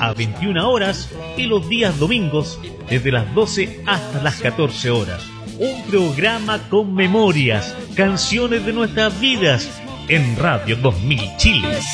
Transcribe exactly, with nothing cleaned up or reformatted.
a veintiuna horas y los días domingos desde las doce hasta las catorce horas. Un programa con memorias, canciones de nuestras vidas en Radio dos mil Chile.